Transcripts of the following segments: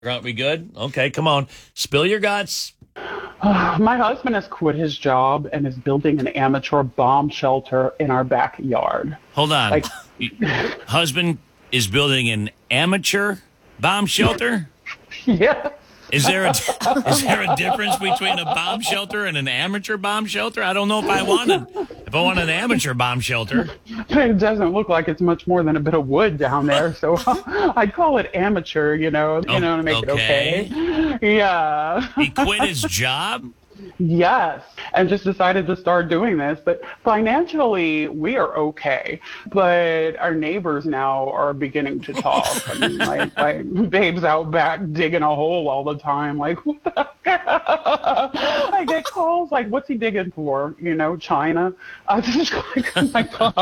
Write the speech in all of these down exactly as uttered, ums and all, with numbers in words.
Aren't we good? Okay, come on. Spill your guts. Uh, my husband has quit his job and is building an amateur bomb shelter in our backyard. Hold on. Like, Husband is building an amateur bomb shelter? yeah. Is there a is there a difference between a bomb shelter and an amateur bomb shelter? I don't know if I want an if I want an amateur bomb shelter. It doesn't look like it's much more than a bit of wood down there, so I'd call it amateur, you know, you Oh, know, to make okay. it okay. Yeah. He quit his job? Yes, and just decided to start doing this. But financially, we are okay. But our neighbors now are beginning to talk. I mean, like, like, babe's out back digging a hole all the time. Like, what the I get calls like, what's he digging for? You know, China. I just like, oh my God.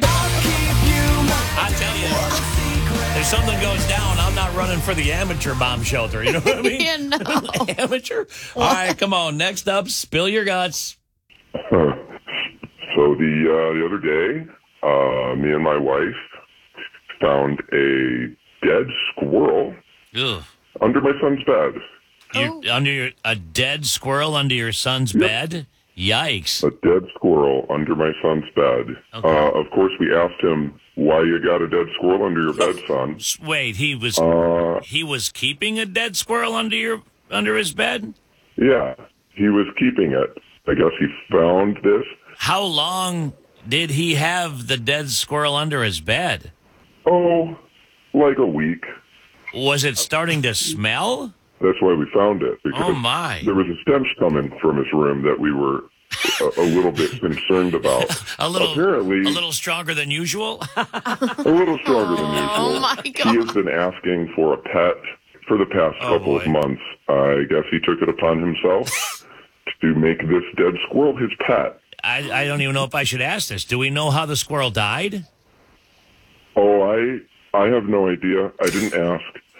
I tell you, if something goes down, I'm not running for the amateur bomb shelter. You know what I mean? Yeah, no. Amateur? All right, come on. Next up, spill your guts. Huh. So the uh, the other day, uh, me and my wife found a dead squirrel Ugh. under my son's bed. You, under your, a dead squirrel under your son's Yep. bed? Yikes. A dead squirrel under my son's bed. Okay. Uh, of course, we asked him why you got a dead squirrel under your bed, son. S- Wait, he was Uh, he was keeping a dead squirrel under your under his bed? yeah, he was keeping it. I guess he found this. How long did he have the dead squirrel under his bed? Oh, like a week. Was it starting to smell? That's why we found it. Because Oh, my. there was a stench coming from his room that we were a, a little bit concerned about. A little Apparently, a little stronger than usual? a little stronger than usual. Oh, my He God. has been asking for a pet for the past Oh, couple boy. of months. I guess he took it upon himself to make this dead squirrel his pet. I, I don't even know if I should ask this. Do we know how the squirrel died? Oh, I I have no idea. I didn't ask.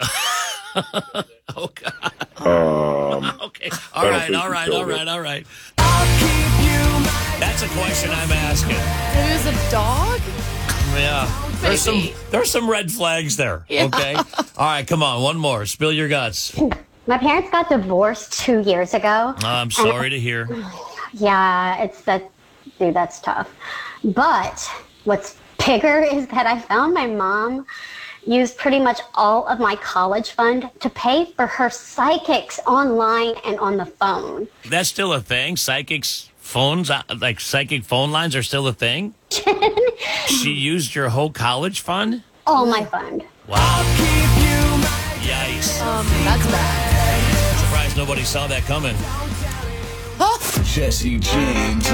Oh, God. Um, Okay. All don't right, think all he right, killed all it. right, all right. That's a question I'm asking. It was a dog? Yeah. There's some Maybe. there's some red flags there. Yeah. Okay. All right, come on, one more. Spill your guts. My parents got divorced two years ago. I'm sorry to hear. Yeah, it's that, dude, that's tough. But what's bigger is that I found my mom used pretty much all of my college fund to pay for her psychics online and on the phone. That's still a thing. Psychics phones, uh, like psychic phone lines, are still a thing. She used your whole college fund. All my fund. Wow. Yikes. Um, that's bad. Surprised nobody saw that coming. Jesse James